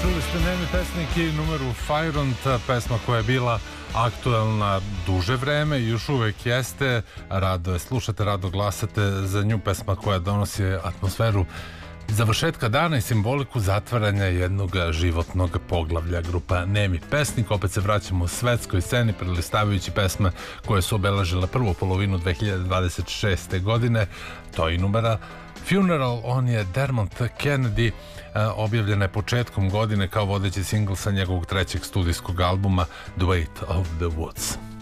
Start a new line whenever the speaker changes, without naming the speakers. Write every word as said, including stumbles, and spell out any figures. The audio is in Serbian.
Čuli ste Nemi pesnik i numeru Fajront, pesma koja je bila aktuelna duže vreme i još uvek jeste. Rado je slušate, rado glasate za nju, pesma koja donosi atmosferu završetka dana i simboliku zatvaranja jednog životnog poglavlja. Grupa Nemi pesnik. Opet se vraćamo u svetskoj sceni prelistavajući pesme koje su obeležile prvu polovinu dve hiljade dvadeset šeste. godine. To je i numera Funeral, on je Dermot Kennedy, objavljena je početkom godine kao vodeći singl sa njegovog trećeg studijskog albuma The Weight of the Woods.